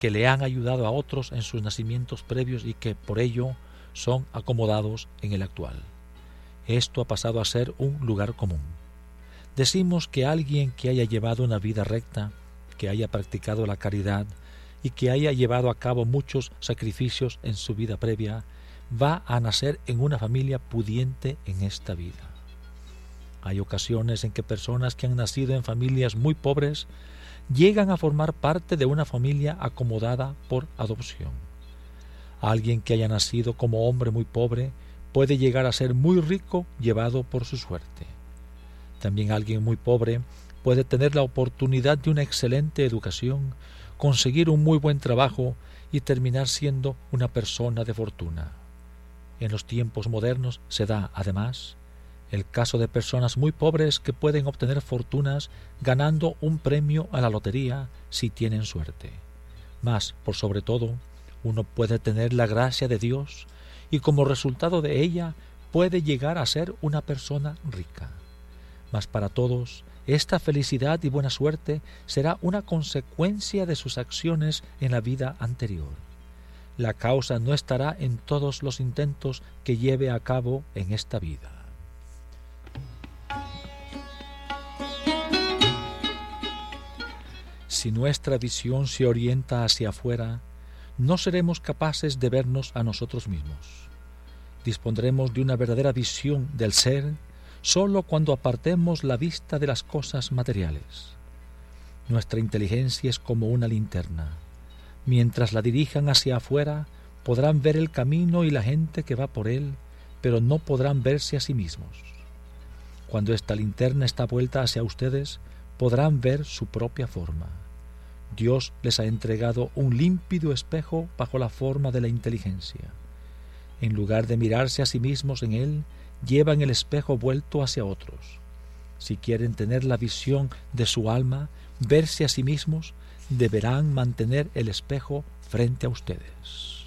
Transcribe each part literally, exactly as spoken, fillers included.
que le han ayudado a otros en sus nacimientos previos y que por ello son acomodados en el actual. Esto ha pasado a ser un lugar común. Decimos que alguien que haya llevado una vida recta, que haya practicado la caridad y que haya llevado a cabo muchos sacrificios en su vida previa, va a nacer en una familia pudiente en esta vida. Hay ocasiones en que personas que han nacido en familias muy pobres llegan a formar parte de una familia acomodada por adopción. Alguien que haya nacido como hombre muy pobre puede llegar a ser muy rico llevado por su suerte. También alguien muy pobre puede tener la oportunidad de una excelente educación, conseguir un muy buen trabajo y terminar siendo una persona de fortuna. En los tiempos modernos se da, además, el caso de personas muy pobres que pueden obtener fortunas ganando un premio a la lotería si tienen suerte. Mas, por sobre todo, uno puede tener la gracia de Dios y como resultado de ella puede llegar a ser una persona rica. Mas para todos, esta felicidad y buena suerte será una consecuencia de sus acciones en la vida anterior. La causa no estará en todos los intentos que lleve a cabo en esta vida. Si nuestra visión se orienta hacia afuera, no seremos capaces de vernos a nosotros mismos. Dispondremos de una verdadera visión del ser solo cuando apartemos la vista de las cosas materiales. Nuestra inteligencia es como una linterna. Mientras la dirijan hacia afuera, podrán ver el camino y la gente que va por él, pero no podrán verse a sí mismos. Cuando esta linterna está vuelta hacia ustedes, podrán ver su propia forma. Dios les ha entregado un límpido espejo bajo la forma de la inteligencia. En lugar de mirarse a sí mismos en él, llevan el espejo vuelto hacia otros. Si quieren tener la visión de su alma, verse a sí mismos, deberán mantener el espejo frente a ustedes.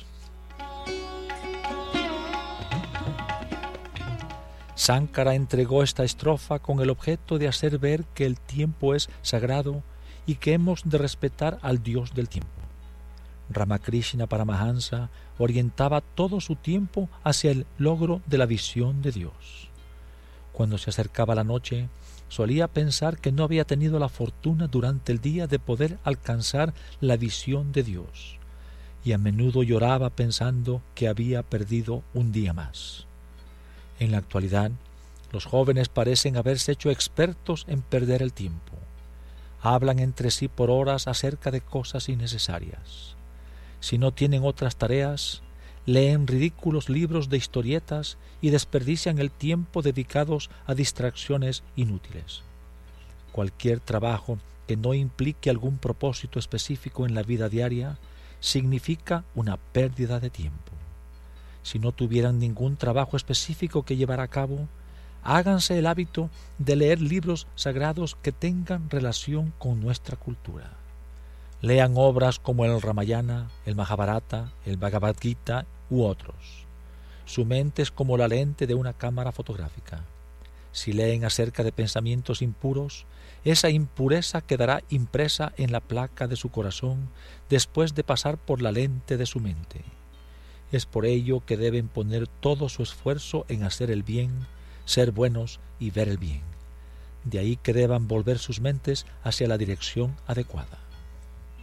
Sánkara entregó esta estrofa con el objeto de hacer ver que el tiempo es sagrado y que hemos de respetar al Dios del tiempo. Ramakrishna Paramahansa orientaba todo su tiempo hacia el logro de la visión de Dios. Cuando se acercaba la noche, solía pensar que no había tenido la fortuna durante el día de poder alcanzar la visión de Dios, y a menudo lloraba pensando que había perdido un día más. En la actualidad, los jóvenes parecen haberse hecho expertos en perder el tiempo. Hablan entre sí por horas acerca de cosas innecesarias. Si no tienen otras tareas, leen ridículos libros de historietas y desperdician el tiempo dedicados a distracciones inútiles. Cualquier trabajo que no implique algún propósito específico en la vida diaria significa una pérdida de tiempo. Si no tuvieran ningún trabajo específico que llevar a cabo, háganse el hábito de leer libros sagrados que tengan relación con nuestra cultura. Lean obras como el Ramayana, el Mahabharata, el Bhagavad Gita u otros. Su mente es como la lente de una cámara fotográfica. Si leen acerca de pensamientos impuros, esa impureza quedará impresa en la placa de su corazón después de pasar por la lente de su mente. Es por ello que deben poner todo su esfuerzo en hacer el bien, ser buenos y ver el bien. De ahí que deban volver sus mentes hacia la dirección adecuada.